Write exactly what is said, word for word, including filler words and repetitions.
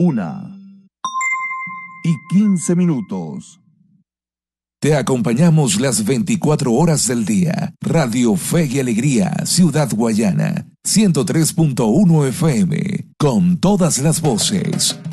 Una y quince minutos. Te acompañamos las veinticuatro horas del día. Radio Fe y Alegría, Ciudad Guayana, ciento tres punto uno F M, con todas las voces.